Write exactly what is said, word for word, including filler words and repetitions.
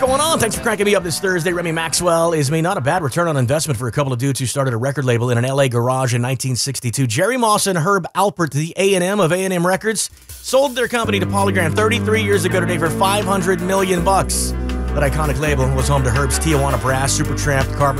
going on? Thanks for cranking me up this Thursday. Remy Maxwell is me. Not a bad return on investment for a couple of dudes who started a record label in an L A garage in nineteen sixty-two. Jerry Moss and Herb Alpert, the A and M of A and M Records, sold their company to Polygram thirty-three years ago today for five hundred million bucks. That iconic label was home to Herb's Tijuana Brass, Supertramp, Carpenter.